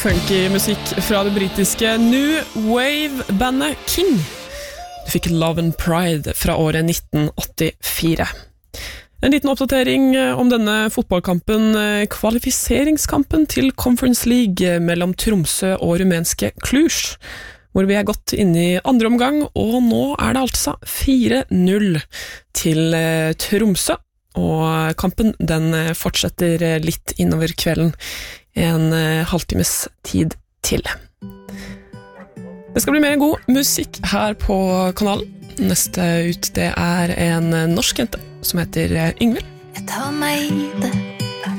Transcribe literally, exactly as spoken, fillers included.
Funky musikk fra det britiske New Wave-bandet King. Du fikk Love and Pride fra året nitten åttifire. En liten oppdatering om denne fotballkampen, kvalifiseringskampen til Conference League mellom Tromsø og rumenske Cluj, hvor vi er gått inn i andre omgang, og nå er det altså fire null til Tromsø, og kampen den fortsetter litt innover kvelden, en halvtimes tid til. Det skal bli mer god musikk her på kanalen. Neste ut det er en norsk jente som heter Yngvild. Jeg tar meg i det